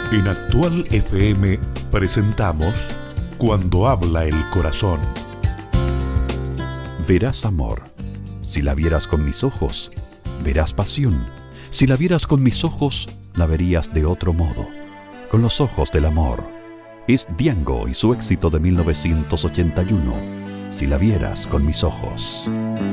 En Actual FM presentamos Cuando habla el corazón. Verás amor. Si la vieras con mis ojos, verás pasión. Si la vieras con mis ojos, la verías de otro modo, con los ojos del amor. Es Diango y su éxito de 1981. Si la vieras con mis ojos.